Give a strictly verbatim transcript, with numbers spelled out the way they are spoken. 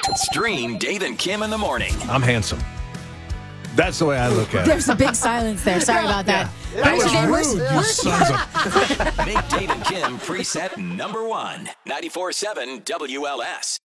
Stream Dave and Kim in the morning. I'm handsome. That's the way I look at it. There's a big silence there. Sorry about that. That was Actually, rude, you sons of... Make Dave and Kim preset number one. ninety-four point seven W L S.